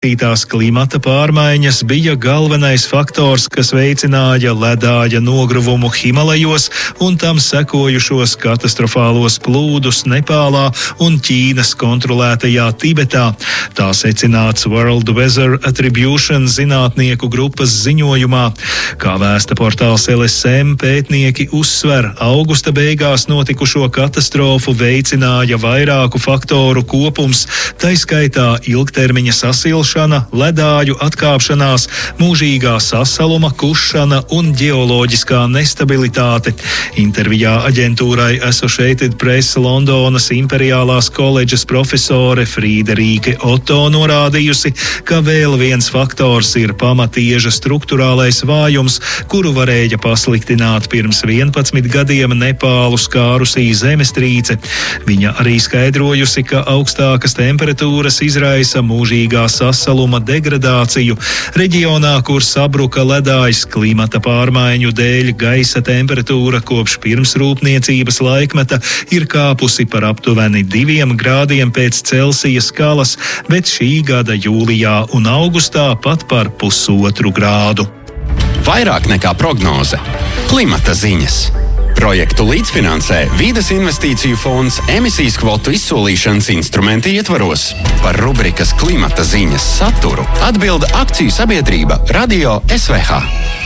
Tās klimata pārmaiņas bija galvenais faktors, kas veicināja ledāja nogruvumu Himalajos un tam sekojušos katastrofālos plūdus Nepālā un Ķīnas kontrolētajā Tibetā. Tā secināts World Weather Attribution zinātnieku grupas ziņojumā. Kā vēsta portāls LSM, pētnieki uzsver, augusta beigās notikušo katastrofu veicināja vairāku faktoru kopums, taiskaitā ilgtermiņa sasilšana, ledāju atkāpšanās, mūžīgā sasaluma, kušana un ģeoloģiskā nestabilitāte. Intervijā aģentūrai Associated Press Londonas Imperiālās koledžas profesore Frīderīke Otto norādījusi, ka vēl viens faktors ir pamatieža struktūrālais vājums, kuru varēja pasliktināt pirms 11 gadiem Nepālu skārusī zemestrīce. Viņa arī skaidrojusi, ka augstākas temperatūras izraisa mūžīgā sasaluma degradāciju. Reģionā, kur sabruka ledājs, klimata pārmaiņu dēļ gaisa temperatūra kopš pirmsrūpniecības laikmeta ir kāpusi par aptuveni 2 grādiem pēc Celsija skalas, bet šī gada jūlijā un augustā pat par 1,5 grādu. Vairāk nekā prognoze. Klimata ziņas. Projektu līdzfinansē Vides investīciju fonds emisijas kvotu izsolīšanas instrumenti ietvaros. Par rubrikas klimata ziņas saturu atbilda akciju sabiedrība Radio SVH.